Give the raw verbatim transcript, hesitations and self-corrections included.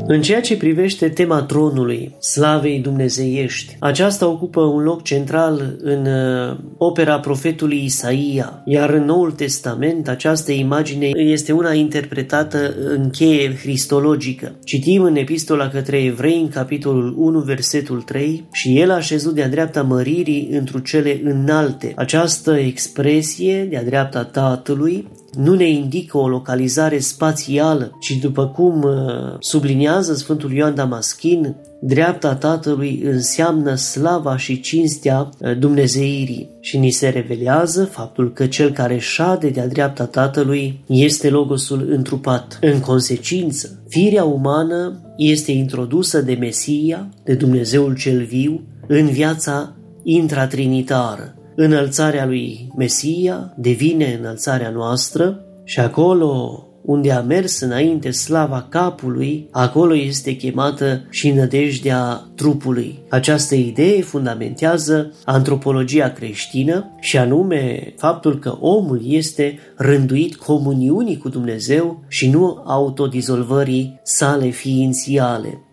În ceea ce privește tema tronului, slavei dumnezeiești, aceasta ocupă un loc central în opera profetului Isaia, iar în Noul Testament această imagine este una interpretată în cheie cristologică. Citim în Epistola către Evrei, în capitolul unu, versetul trei, și el a șezut de-a dreapta măririi întru cele înalte. Această expresie de-a dreapta Tatălui nu ne indică o localizare spațială, ci după cum subliniază Sfântul Ioan Damaschin, dreapta Tatălui înseamnă slava și cinstea dumnezeirii și ni se revelează faptul că cel care șade de-a dreapta Tatălui este Logosul întrupat. În consecință, firea umană este introdusă de Mesia, de Dumnezeul cel viu, în viața intratrinitară. Înălțarea lui Mesia devine înălțarea noastră și acolo unde a mers înainte slava capului, acolo este chemată și nădejdea trupului. Această idee fundamentează antropologia creștină și anume faptul că omul este rânduit comuniunii cu Dumnezeu și nu autodizolvării sale ființiale.